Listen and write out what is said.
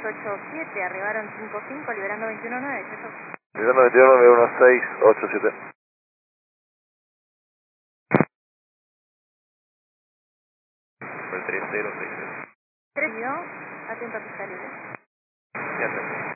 687, arribaron 55, liberando 219, chao. Liberando 21, 687. El 3067. 32, atento a pista libre. Ya está.